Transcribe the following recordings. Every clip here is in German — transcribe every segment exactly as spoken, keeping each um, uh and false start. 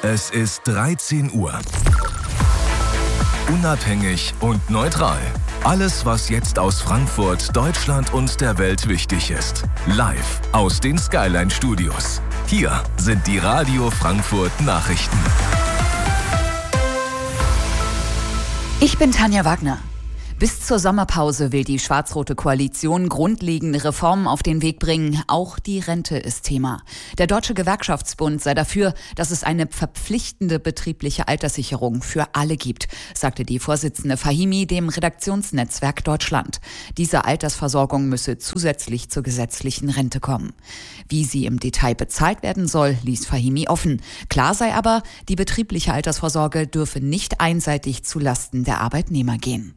Es ist dreizehn Uhr. Unabhängig und neutral. Alles, was jetzt aus Frankfurt, Deutschland und der Welt wichtig ist. Live aus den Skyline Studios. Hier sind die Radio Frankfurt Nachrichten. Ich bin Tanja Wagner. Bis zur Sommerpause will die schwarz-rote Koalition grundlegende Reformen auf den Weg bringen. Auch die Rente ist Thema. Der Deutsche Gewerkschaftsbund sei dafür, dass es eine verpflichtende betriebliche Alterssicherung für alle gibt, sagte die Vorsitzende Fahimi dem Redaktionsnetzwerk Deutschland. Diese Altersversorgung müsse zusätzlich zur gesetzlichen Rente kommen. Wie sie im Detail bezahlt werden soll, ließ Fahimi offen. Klar sei aber, die betriebliche Altersvorsorge dürfe nicht einseitig zu Lasten der Arbeitnehmer gehen.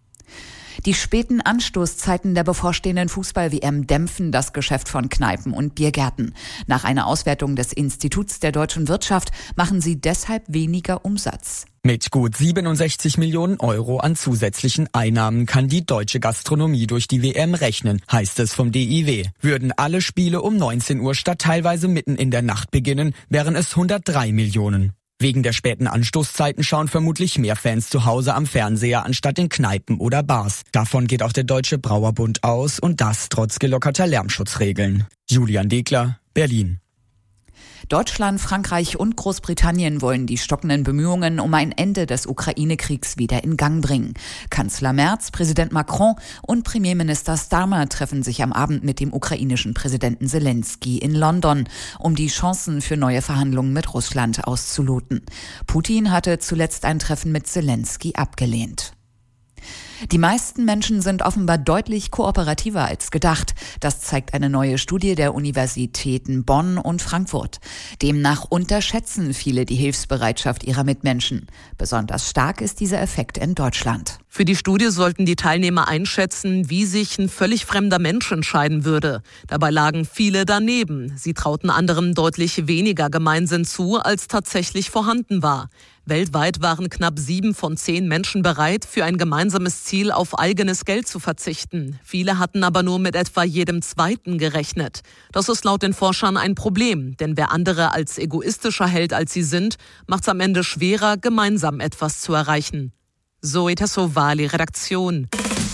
Die späten Anstoßzeiten der bevorstehenden Fußball-W M dämpfen das Geschäft von Kneipen und Biergärten. Nach einer Auswertung des Instituts der deutschen Wirtschaft machen sie deshalb weniger Umsatz. Mit gut siebenundsechzig Millionen Euro an zusätzlichen Einnahmen kann die deutsche Gastronomie durch die W M rechnen, heißt es vom D I W. Würden alle Spiele um neunzehn Uhr statt teilweise mitten in der Nacht beginnen, wären es hundertdrei Millionen. Wegen der späten Anstoßzeiten schauen vermutlich mehr Fans zu Hause am Fernseher anstatt in Kneipen oder Bars. Davon geht auch der Deutsche Brauerbund aus und das trotz gelockerter Lärmschutzregeln. Julian Degler, Berlin. Deutschland, Frankreich und Großbritannien wollen die stockenden Bemühungen um ein Ende des Ukraine-Kriegs wieder in Gang bringen. Kanzler Merz, Präsident Macron und Premierminister Starmer treffen sich am Abend mit dem ukrainischen Präsidenten Zelensky in London, um die Chancen für neue Verhandlungen mit Russland auszuloten. Putin hatte zuletzt ein Treffen mit Zelensky abgelehnt. Die meisten Menschen sind offenbar deutlich kooperativer als gedacht. Das zeigt eine neue Studie der Universitäten Bonn und Frankfurt. Demnach unterschätzen viele die Hilfsbereitschaft ihrer Mitmenschen. Besonders stark ist dieser Effekt in Deutschland. Für die Studie sollten die Teilnehmer einschätzen, wie sich ein völlig fremder Mensch entscheiden würde. Dabei lagen viele daneben. Sie trauten anderen deutlich weniger Gemeinsinn zu, als tatsächlich vorhanden war. Weltweit waren knapp sieben von zehn Menschen bereit, für ein gemeinsames Ziel auf eigenes Geld zu verzichten. Viele hatten aber nur mit etwa jedem Zweiten gerechnet. Das ist laut den Forschern ein Problem, denn wer andere als egoistischer hält, als sie sind, macht es am Ende schwerer, gemeinsam etwas zu erreichen. Zoe Tassovali, Redaktion.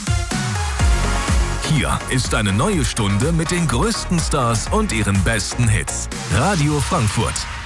Hier ist eine neue Stunde mit den größten Stars und ihren besten Hits. Radio Frankfurt.